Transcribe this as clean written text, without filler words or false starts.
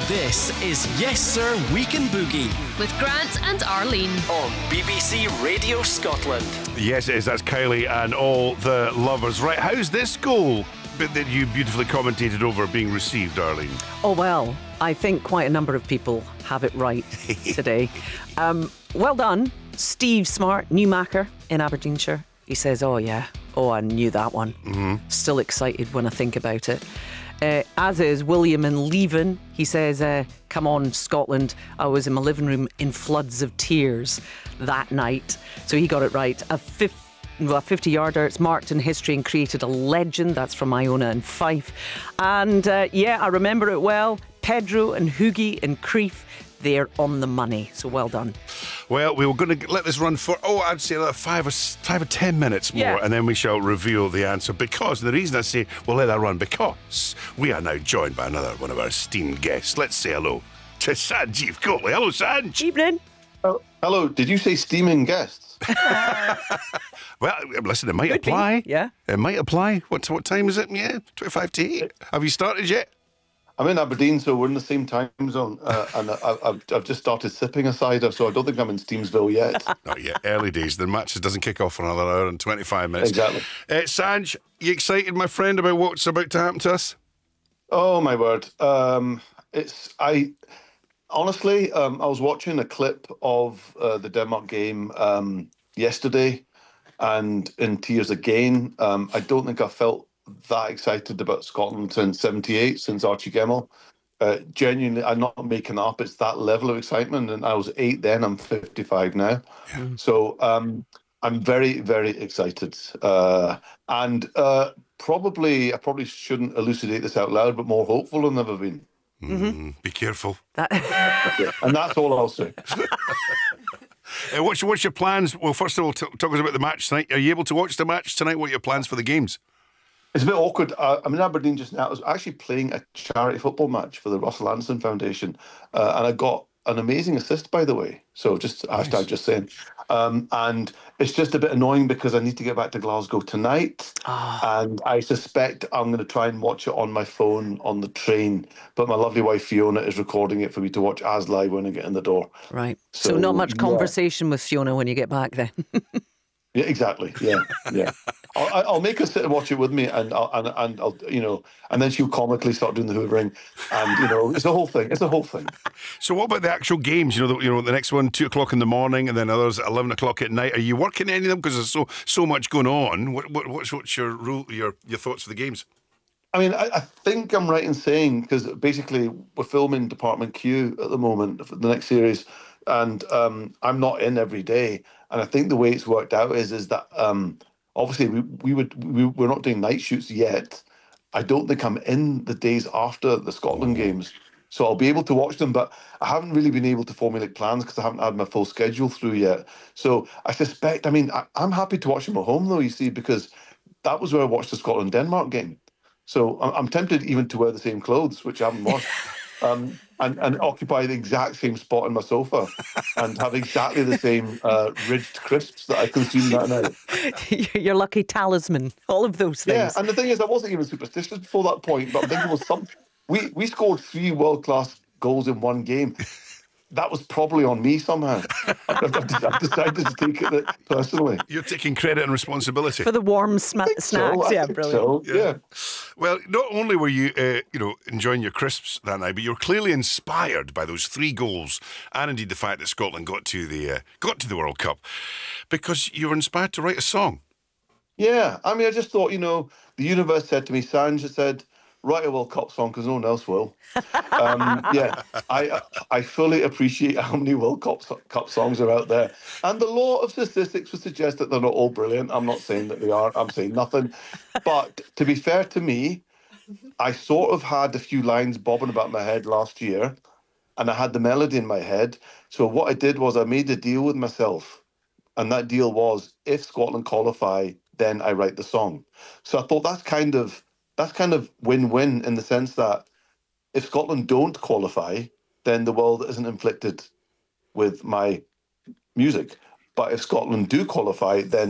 This is Yes Sir Weekend Boogie with Grant and Arlene on BBC Radio Scotland. Yes, it is. That's Kylie and all the lovers. Right, how's this goal that you beautifully commentated over being received, Arlene? Oh, well, I think quite a number of people have it right today. Well done, Steve Smart, Newmacher in Aberdeenshire. He says, oh yeah, I knew that one. Mm-hmm. Still excited when I think about it. As is William in Leven. He says, come on, Scotland. I was in my living room in floods of tears that night. So he got it right. A 50-yarder. It's marked in history and created a legend. That's from Iona and Fife. And I remember it well. Pedro and Hoogie and Creef, they're on the money. So well done. Well, we were going to let this run for, I'd say like 5 or 10 minutes more, and then we shall reveal the answer. Because the reason I say we'll let that run, because we are now joined by another one of our esteemed guests. Let's say hello to Sanjeev Kohli. Hello, Sanj. Evening. Oh, hello. Did you say steaming guests? Well, listen, it might apply. Yeah. It might apply. What time is it? Yeah, 25 to 8. Have you started yet? I'm in Aberdeen, so we're in the same time zone, and I've just started sipping a cider, so I don't think I'm in Steamsville yet. Not yet. Early days. The match doesn't kick off for another hour and 25 minutes. Exactly. Sanj, you excited, my friend, about what's about to happen to us? Oh my word! I was watching a clip of the Denmark game yesterday, and in tears again. I don't think I felt that excited about Scotland since '78, since Archie Gemmill. Genuinely, I'm not making up. It's that level of excitement. And I was 8 then. I'm 55 now. Yeah. So I'm very, very excited. And I probably shouldn't elucidate this out loud, but more hopeful than I've ever been. Be careful. And that's all I'll say. What's your plans? Well, first of all, talk us about the match tonight. Are you able to watch the match tonight? What are your plans for the games? It's a bit awkward. I'm in Aberdeen just now. I was actually playing a charity football match for the Russell Anderson Foundation, and I got an amazing assist, by the way. So just nice. Hashtag just saying. And it's just a bit annoying because I need to get back to Glasgow tonight, and I suspect I'm going to try and watch it on my phone on the train. But my lovely wife Fiona is recording it for me to watch as live when I get in the door. Right. So not much conversation with Fiona when you get back then. Yeah, exactly. Yeah. I'll make her sit and watch it with me, and I'll and then she'll comically start doing the hoovering, and it's a whole thing. It's a whole thing. So, what about the actual games? The next one 2 o'clock in the morning, and then others at 11 o'clock at night. Are you working any of them because there's so much going on? What's your thoughts for the games? I mean, I think I'm right in saying, because basically we're filming Department Q at the moment for the next series, and I'm not in every day. And I think the way it's worked out is that obviously we're not doing night shoots yet. I don't think I'm in the days after the Scotland games, so I'll be able to watch them. But I haven't really been able to formulate plans because I haven't had my full schedule through yet. So I suspect. I mean, I'm happy to watch them at home though. You see, because that was where I watched the Scotland-Denmark game. So I'm tempted even to wear the same clothes, which I haven't washed. And occupy the exact same spot on my sofa and have exactly the same ridged crisps that I consumed that night. Your lucky talisman, all of those things. Yeah, and the thing is, I wasn't even superstitious before that point, but I'm thinking, we scored 3 world-class goals in one game. That was probably on me somehow. I've decided to take it personally. You're taking credit and responsibility for the warm snacks. Yeah, brilliant. So, yeah. Well, not only were you, enjoying your crisps that night, but you were clearly inspired by those 3 goals, and indeed the fact that Scotland got to the World Cup, because you were inspired to write a song. Yeah, I mean, I just thought, the universe said to me, Sanj, it said, write a World Cup song because no one else will. I fully appreciate how many World Cup songs are out there. And the law of statistics would suggest that they're not all brilliant. I'm not saying that they are. I'm saying nothing. But to be fair to me, I sort of had a few lines bobbing about my head last year, and I had the melody in my head. So what I did was I made a deal with myself. And that deal was, if Scotland qualify, then I write the song. So I thought that's kind of win-win in the sense that if Scotland don't qualify, then the world isn't inflicted with my music. But if Scotland do qualify, then